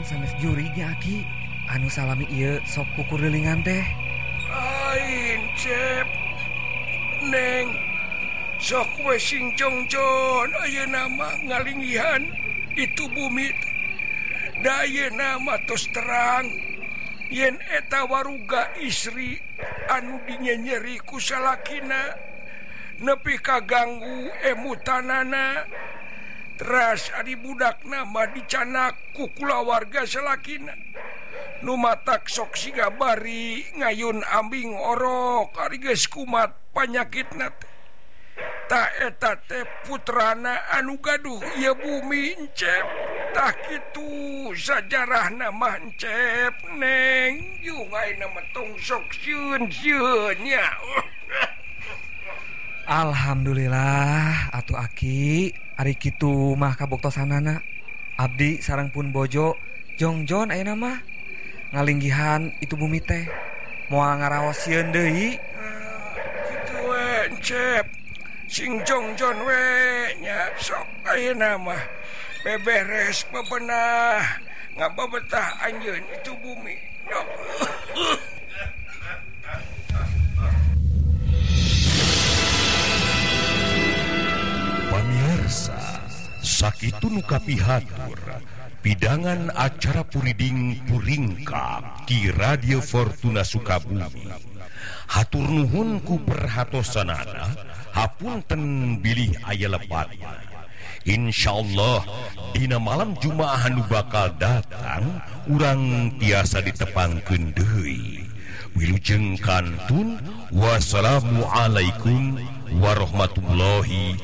sanes jurinya Aki anu salami ieu sok kukurelingan teh. Ain Cep Neng sok we sing jongjon ayeuna mah ngalinggihan itu bumi dayeuna mah tos terang yen eta waruga istri anu dinyenyeri ku salakina nepi kaganggu emutanana teras ari budakna mah dicanak ku kulawarga salakina nu matak sok siga bari ngayun ambing orok ari geus kumat panyakitna teh ta eta teh putrana anu gaduh ieu bumi Encep tah kitu sajarahna mah Encep Neng yung ayeuna mah tong sok sieun-sieun nya. Alhamdulillah atuh Aki ari kitu mah kabuktosanana abdi sareng pun bojo jongjon ayeuna mah ngalinggihan itu bumi teh moal ngaraosieun deui. Kitu we Encep sing jongjon we nya sok ayeuna mah beberes bebenah ngababetah anjeun itu bumi. Pamirsa, sakitu nu kapihatur pidangan acara puriding puringka di Radio Fortuna Sukabumi. Hatur nuhun ku perhatosanana, hapunten bilih aya lepatna. Insyaallah dina malam Jumaah anu bakal datang urang tiasa ditepangkeun deui. Wilujeng kantun wassalamualaikum warahmatullahi